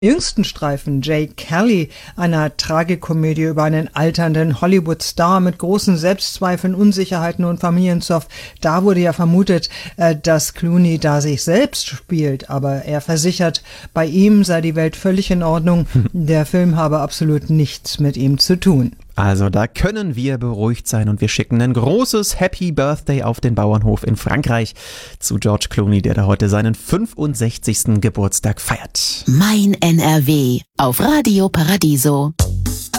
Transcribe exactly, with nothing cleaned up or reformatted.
Jüngsten Streifen Jake Kelly, einer Tragikomödie über einen alternden Hollywood-Star mit großen Selbstzweifeln, Unsicherheiten und Familienzoff. Da wurde ja vermutet, dass Clooney da sich selbst spielt, aber er versichert, bei ihm sei die Welt völlig in Ordnung. Der Film habe absolut nichts mit ihm zu tun. Also da können wir beruhigt sein und wir schicken ein großes Happy Birthday auf den Bauernhof in Frankreich zu George Clooney, der da heute seinen fünfundsechzigsten Geburtstag feiert. Mein N R W auf Radio Paradiso.